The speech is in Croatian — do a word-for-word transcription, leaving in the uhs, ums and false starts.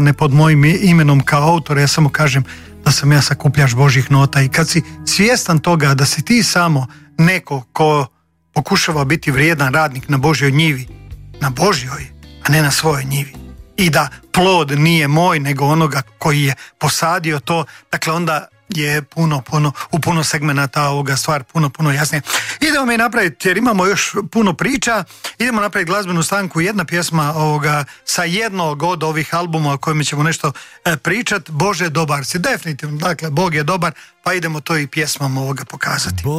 upisane pod mojim imenom kao autor, ja samo kažem da sam ja sakupljač Božjih nota. I kad si svjestan toga da si ti samo neko ko pokušava biti vrijedan radnik na Božjoj njivi, na Božjoj, a ne na svojoj njivi, i da plod nije moj nego onoga koji je posadio to, dakle onda je puno, puno, u puno segmenata ovoga stvar puno, puno jasnije. Idemo mi napraviti, jer imamo još puno priča, idemo napraviti glazbenu stanku, jedna pjesma ovoga sa jednog od ovih albuma o kojima ćemo nešto e, pričati, Bože dobar si, definitivno, dakle Bog je dobar, pa idemo to i pjesmom ovoga pokazati.